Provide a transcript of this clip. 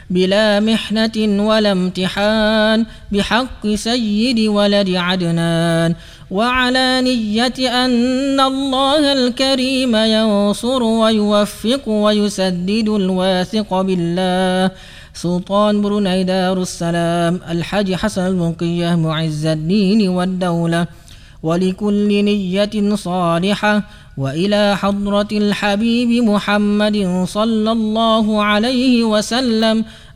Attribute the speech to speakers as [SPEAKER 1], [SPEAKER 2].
[SPEAKER 1] بلا محنة ولا امتحان بحق سيد ولد عدنان، وعلى نية أن الله الكريم ينصر ويوفق ويسدد الواثق بالله سلطان بروني دار السلام الحاج حسن المنقية معز الدين والدولة، ولكل نية صالحة، وإلى حضرة الحبيب محمد صلى الله عليه وسلم